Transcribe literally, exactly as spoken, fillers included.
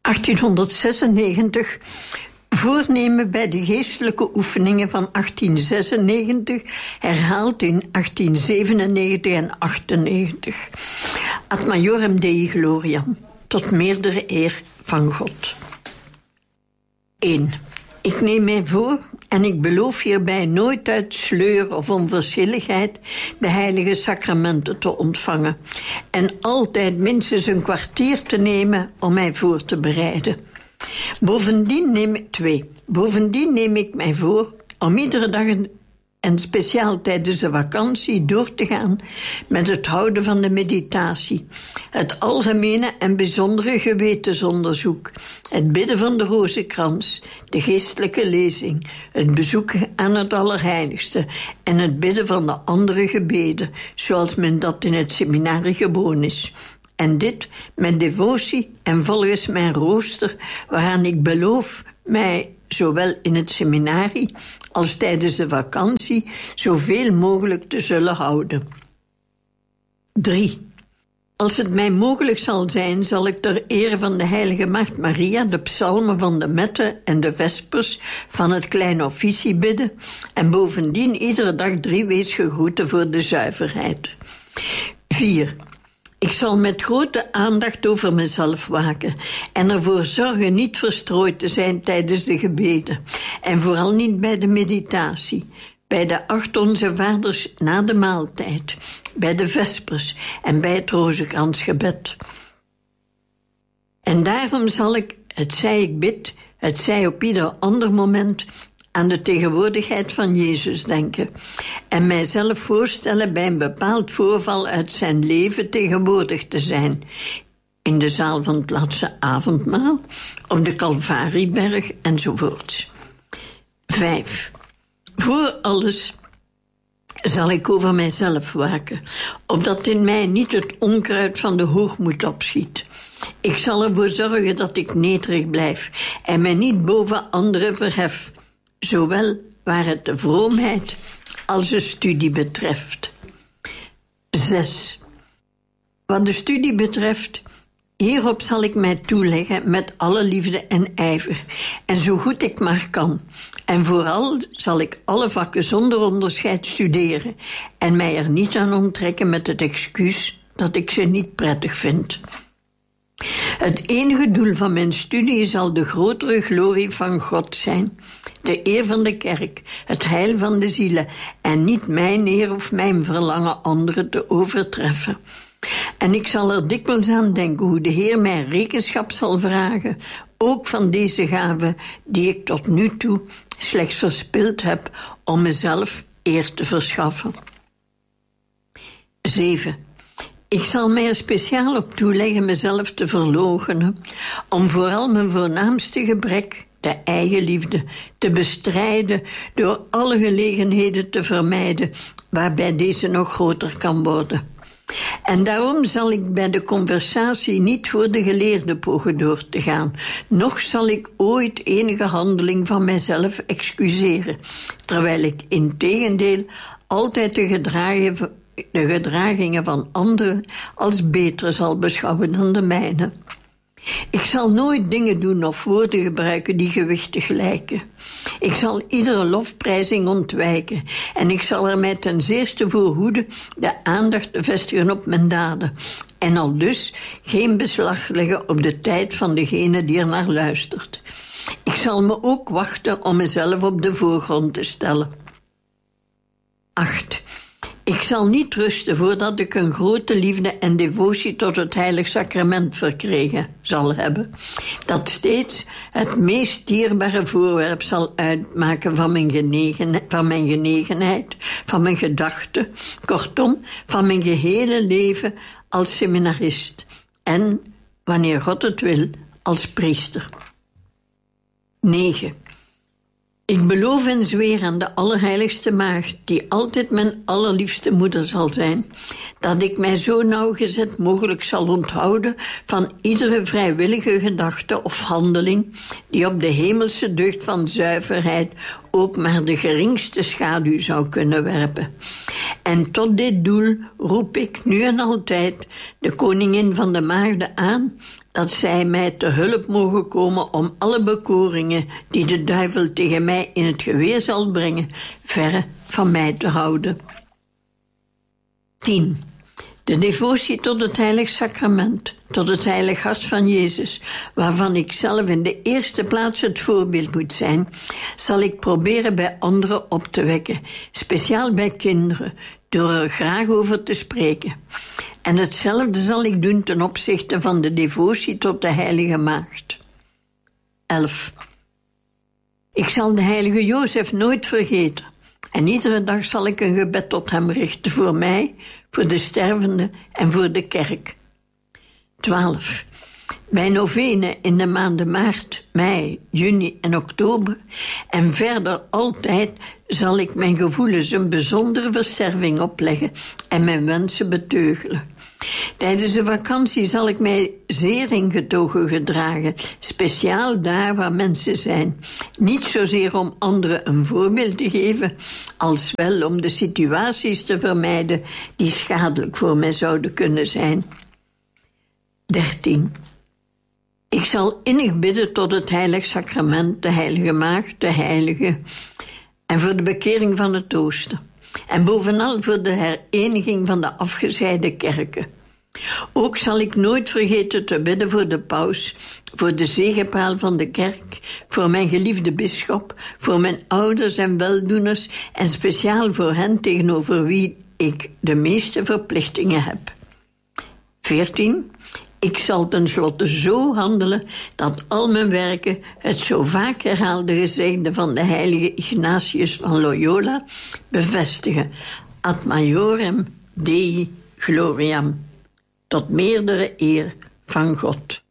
achttienhonderdzesennegentig, voornemen bij de geestelijke oefeningen van achttien zesennegentig, herhaald in achttien zevenennegentig en achtennegentig. Ad majorem Dei gloriam, tot meerdere eer van God. één. Ik neem mij voor en ik beloof hierbij nooit uit sleur of onverschilligheid de heilige sacramenten te ontvangen en altijd minstens een kwartier te nemen om mij voor te bereiden. Bovendien neem ik twee. Bovendien neem ik mij voor om iedere dag en speciaal tijdens de vakantie door te gaan met het houden van de meditatie, het algemene en bijzondere gewetensonderzoek, het bidden van de rozenkrans, de geestelijke lezing, het bezoek aan het Allerheiligste en het bidden van de andere gebeden, zoals men dat in het seminarie gewoon is. En dit met devotie en volgens mijn rooster, waaraan ik beloof mij zowel in het seminarie als tijdens de vakantie zoveel mogelijk te zullen houden. drie. Als het mij mogelijk zal zijn, zal ik ter ere van de heilige Maagd Maria de psalmen van de metten en de vespers van het kleine officie bidden en bovendien iedere dag drie weesgegroeten voor de zuiverheid. vier. Ik zal met grote aandacht over mezelf waken en ervoor zorgen niet verstrooid te zijn tijdens de gebeden en vooral niet bij de meditatie, bij de acht Onze Vaders na de maaltijd, bij de vespers en bij het rozenkransgebed. En daarom zal ik, het zij ik bid, het zij op ieder ander moment, aan de tegenwoordigheid van Jezus denken en mijzelf voorstellen bij een bepaald voorval uit zijn leven tegenwoordig te zijn, in de zaal van het laatste avondmaal, op de Calvarieberg enzovoorts. Vijf. Voor alles zal ik over mijzelf waken, opdat in mij niet het onkruid van de hoogmoed opschiet. Ik zal ervoor zorgen dat ik nederig blijf en mij niet boven anderen verhef, zowel waar het de vroomheid als de studie betreft. Zes. Wat de studie betreft, hierop zal ik mij toeleggen met alle liefde en ijver, en zo goed ik maar kan. En vooral zal ik alle vakken zonder onderscheid studeren en mij er niet aan onttrekken met het excuus dat ik ze niet prettig vind. Het enige doel van mijn studie zal de grotere glorie van God zijn, de eer van de kerk, het heil van de zielen en niet mijn eer of mijn verlangen anderen te overtreffen. En ik zal er dikwijls aan denken hoe de Heer mij rekenschap zal vragen, ook van deze gave die ik tot nu toe slechts verspild heb om mezelf eer te verschaffen. Zeven. Ik zal mij er speciaal op toeleggen mezelf te verloochenen, om vooral mijn voornaamste gebrek, de eigenliefde, te bestrijden door alle gelegenheden te vermijden waarbij deze nog groter kan worden. En daarom zal ik bij de conversatie niet voor de geleerde pogen door te gaan, noch zal ik ooit enige handeling van mijzelf excuseren, terwijl ik integendeel altijd de gedragen de gedragingen van anderen als beter zal beschouwen dan de mijne. Ik zal nooit dingen doen of woorden gebruiken die gewichtig lijken. Ik zal iedere lofprijzing ontwijken en ik zal er mij ten zeerste voor hoeden de aandacht te vestigen op mijn daden en al dus geen beslag leggen op de tijd van degene die er naar luistert. Ik zal me ook wachten om mezelf op de voorgrond te stellen. acht. Ik zal niet rusten voordat ik een grote liefde en devotie tot het heilig sacrament verkregen zal hebben, dat steeds het meest dierbare voorwerp zal uitmaken van mijn, genegen, van mijn genegenheid, van mijn gedachten, kortom, van mijn gehele leven als seminarist en, wanneer God het wil, als priester. negen. Ik beloof en zweer aan de Allerheiligste Maagd, die altijd mijn allerliefste moeder zal zijn, dat ik mij zo nauwgezet mogelijk zal onthouden van iedere vrijwillige gedachte of handeling die op de hemelse deugd van zuiverheid ook maar de geringste schaduw zou kunnen werpen. En tot dit doel roep ik nu en altijd de koningin van de maagden aan, dat zij mij te hulp mogen komen om alle bekoringen die de duivel tegen mij in het geweer zal brengen, verre van mij te houden. tien. De devotie tot het heilig sacrament, tot het heilig hart van Jezus, waarvan ik zelf in de eerste plaats het voorbeeld moet zijn, zal ik proberen bij anderen op te wekken, speciaal bij kinderen, door er graag over te spreken. En hetzelfde zal ik doen ten opzichte van de devotie tot de heilige maagd. elf. Ik zal de heilige Jozef nooit vergeten. En iedere dag zal ik een gebed tot hem richten voor mij, voor de stervenden en voor de kerk. twaalf. Bij novene in de maanden maart, mei, juni en oktober en verder altijd zal ik mijn gevoelens een bijzondere versterving opleggen en mijn wensen beteugelen. Tijdens de vakantie zal ik mij zeer ingetogen gedragen, speciaal daar waar mensen zijn. Niet zozeer om anderen een voorbeeld te geven, als wel om de situaties te vermijden die schadelijk voor mij zouden kunnen zijn. dertien. Ik zal innig bidden tot het heilig sacrament, de heilige maagd, de heilige, en voor de bekering van het oosten. En bovenal voor de hereniging van de afgescheiden kerken. Ook zal ik nooit vergeten te bidden voor de paus, voor de zegepraal van de kerk, voor mijn geliefde bisschop, voor mijn ouders en weldoeners en speciaal voor hen tegenover wie ik de meeste verplichtingen heb. veertien. Ik zal tenslotte zo handelen dat al mijn werken het zo vaak herhaalde gezegde van de heilige Ignatius van Loyola bevestigen. Ad majorem Dei gloriam. Tot meerdere eer van God.